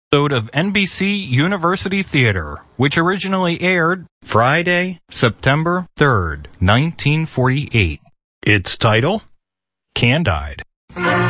Episode of NBC University Theater, which originally aired Friday, September 3rd, 1948. Its title, Candide.